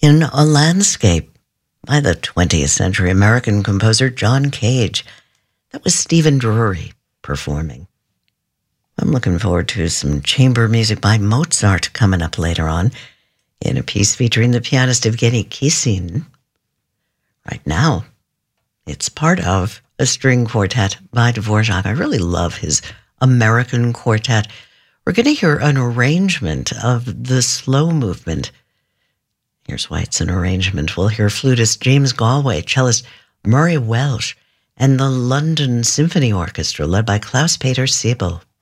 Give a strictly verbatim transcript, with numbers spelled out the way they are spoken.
in A Landscape by the twentieth century American composer John Cage. That was Stephen Drury performing. I'm looking forward to some chamber music by Mozart coming up later on in a piece featuring the pianist Evgeny Kissin. Right now, it's part of a string quartet by Dvorak. I really love his American quartet. We're going to hear an arrangement of the slow movement. Here's why it's an arrangement. We'll hear flutist James Galway, cellist Murray Welsh, and the London Symphony Orchestra led by Klaus-Peter Siebel.